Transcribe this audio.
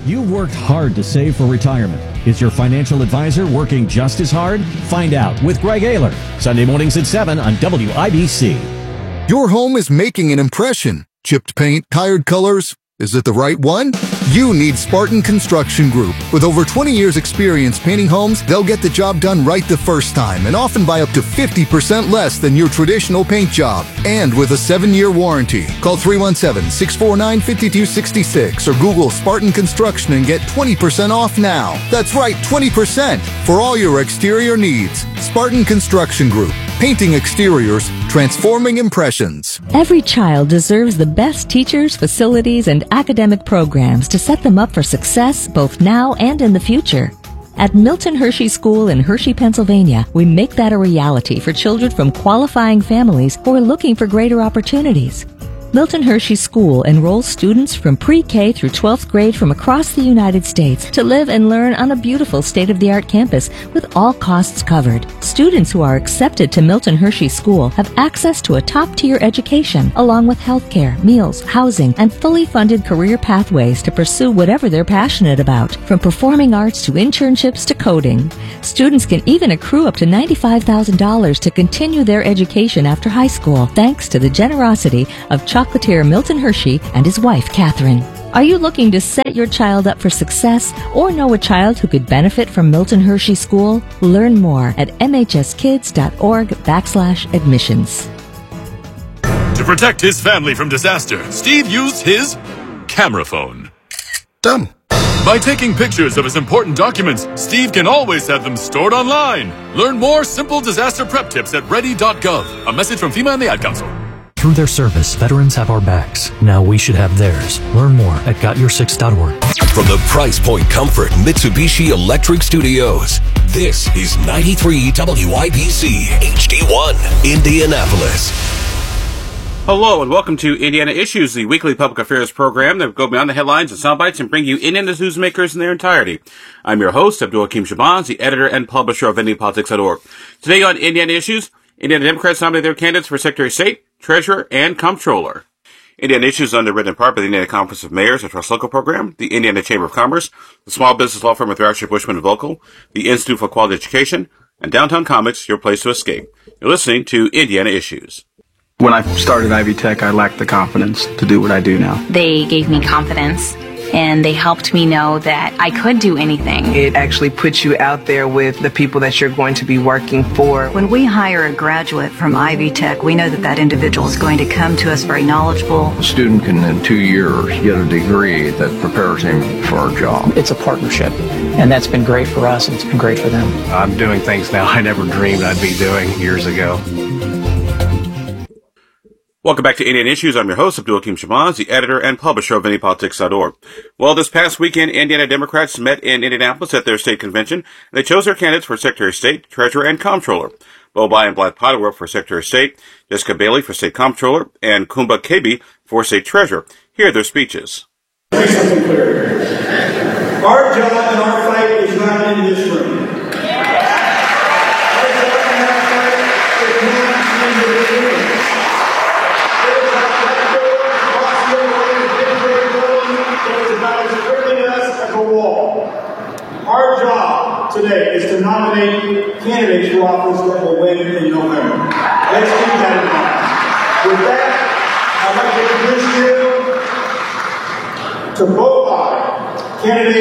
You've worked hard to save for retirement. Is your financial advisor working just as hard? Find out with Greg Ayler, Sunday mornings at 7 on WIBC. Your home is making an impression. Chipped paint, tired colors. Is it the right one? You need Spartan Construction Group. With over 20 years experience painting homes, they'll get the job done right the first time and often by up to 50% less than your traditional paint job. And with a 7-year warranty. Call 317-649-5266 or Google Spartan Construction and get 20% off now. That's right, 20% for all your exterior needs. Spartan Construction Group. Painting exteriors, transforming impressions. Every child deserves the best teachers, facilities, and academic programs to set them up for success both now and in the future. At Milton Hershey School in Hershey, Pennsylvania, we make that a reality for children from qualifying families who are looking for greater opportunities. Milton Hershey School enrolls students from pre-K through 12th grade from across the United States to live and learn on a beautiful state-of-the-art campus with all costs covered. Students who are accepted to Milton Hershey School have access to a top-tier education along with healthcare, meals, housing, and fully funded career pathways to pursue whatever they're passionate about, from performing arts to internships to coding. Students can even accrue up to $95,000 to continue their education after high school, thanks to the generosity of chocolatier Milton Hershey and his wife, Catherine. Are you looking to set your child up for success or know a child who could benefit from Milton Hershey School? Learn more at mhskids.org/admissions. To protect his family from disaster, Steve used his camera phone. Done. By taking pictures of his important documents, Steve can always have them stored online. Learn more simple disaster prep tips at ready.gov. A message from FEMA and the Ad Council. Through their service, veterans have our backs. Now we should have theirs. Learn more at gotyoursix.org. From the Price Point Comfort Mitsubishi Electric Studios, this is 93 WIBC HD1, Indianapolis. Hello and welcome to Indiana Issues, the weekly public affairs program that will go beyond the headlines and soundbites and bring you Indiana's newsmakers in their entirety. I'm your host, Abdul Hakim Shabazz, the editor and publisher of IndianaPolitics.org. Today on Indiana Issues, Indiana Democrats nominate their candidates for Secretary of State, Treasurer, and Comptroller. Indiana Issues is underwritten in part by the Indiana Conference of Mayors, a Trust Local program, the Indiana Chamber of Commerce, the Small Business Law Firm of Thrasher, Bushman & Volkel, the Institute for Quality Education, and Downtown Comics, your place to escape. You're listening to Indiana Issues. When I started Ivy Tech, I lacked the confidence to do what I do now. They gave me confidence, and they helped me know that I could do anything. It actually puts you out there with the people that you're going to be working for. When we hire a graduate from Ivy Tech, we know that that individual is going to come to us very knowledgeable. A student can, in 2 years, get a degree that prepares him for a job. It's a partnership, and that's been great for us, and it's been great for them. I'm doing things now I never dreamed I'd be doing years ago. Welcome back to Indiana Issues. I'm your host, Abdul Hakim Shabazz, the editor and publisher of IndianaPolitics.org. Well, this past weekend, Indiana Democrats met in Indianapolis at their state convention, and they chose their candidates for Secretary of State, Treasurer, and Comptroller. Bo Bai and Black Potter were up for Secretary of State, Jessica Bailey for State Comptroller, and Kumba Kebi for State Treasurer. Here are their speeches. Make something clear. Our job and our fight is not in this room. Our job today is to nominate candidates for office that will win in November. Let's keep that in mind. With that, I'd like to introduce you to Bo Bai, candidate